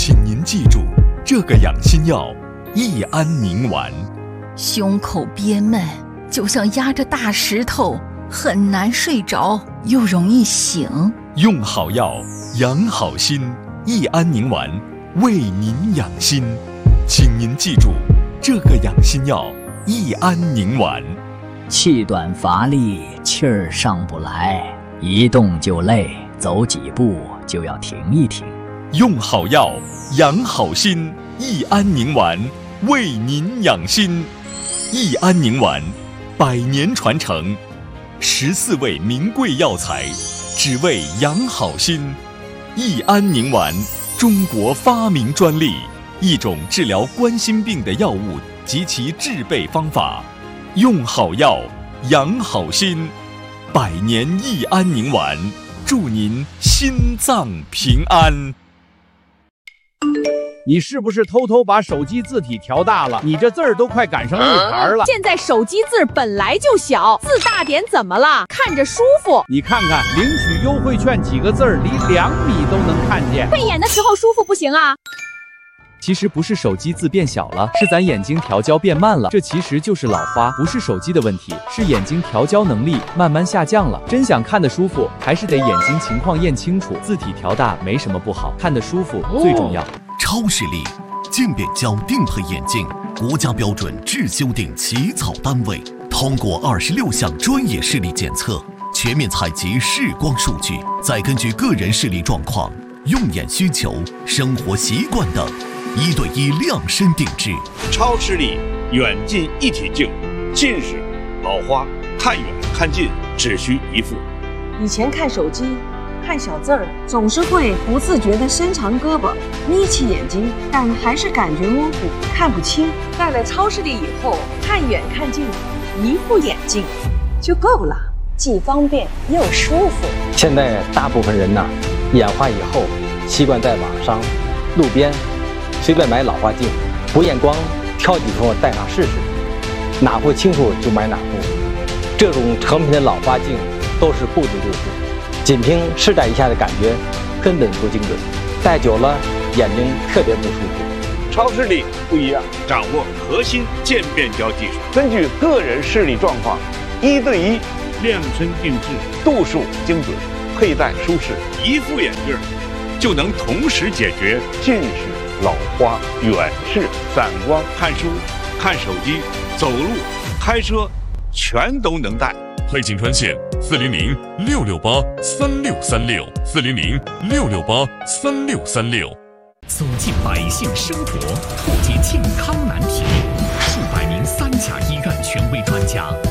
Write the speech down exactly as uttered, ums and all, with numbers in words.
请您记住这个养心药益安宁丸。 胸口憋闷，就像压着大石头，很难睡着，又容易醒。 用好药，养好心，益安宁丸为您养心。请您记住这个养心药益安宁丸。 气短乏力，气儿上不来，一动就累，走几步就要停一停。 用好药，养好心，益安宁丸为您养心。益安宁丸，百年传承，十四味名贵药材，只为养好心。益安宁丸，中国发明专利，一种治疗冠心病的药物及其制备方法。用好药，养好心，百年益安宁丸，祝您心脏平安。 你是不是偷偷把手机字体调大了？你这字儿都快赶上日牌了。 现在手机字本来就小，字大点怎么了？看着舒服。 你看看领取优惠券几个字儿，离两米都能看见。 背眼的时候舒服不行啊。 其实不是手机字变小了，是咱眼睛调焦变慢了。这其实就是老花，不是手机的问题，是眼睛调焦能力慢慢下降了。真想看得舒服，还是得眼睛情况验清楚。字体调大没什么不好，看得舒服最重要。 超视力渐变焦定配眼镜，国家标准制修订起草单位，通过二十六项专业视力检测，全面采集视光数据，再根据个人视力状况、用眼需求、生活习惯等，一对一量身定制。 超视力远近一体镜，近视、老花看远看近只需一副。 以前看手机看小字儿，总是会不自觉地伸长胳膊，眯起眼睛，但还是感觉模糊，看不清。戴了超视力以后，看远看近，一副眼镜就够了，既方便又舒服。 现在大部分人呐，眼花以后，习惯在网上、路边随便买老花镜，不验光，挑几副戴上试试，哪副清楚就买哪副。这种成品的老花镜都是不足之处。仅凭试戴一下的感觉根本不精准，戴久了眼睛特别不舒服。 超视力不一样，掌握核心渐变焦技术，根据个人视力状况，一对一量身定制，度数精准，佩戴舒适，一副眼镜就能同时解决近视、老花、远视、散光、看书、看手机、走路、开车，全都能戴。 配镜专线四零零六六八三六三六四零零六六八三六三六。 走进百姓生活，破解健康难题，数百名三甲医院权威专家